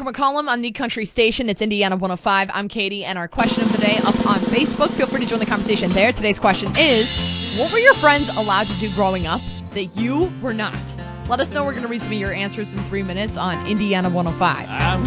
Malcolm McCollum on the Country Station. It's Indiana 105. I'm Katie, and our question of the day up on Facebook. Feel free to join the conversation there. Today's question is, what were your friends allowed to do growing up that you were not? Let us know. We're going to read some of your answers in 3 minutes on Indiana 105.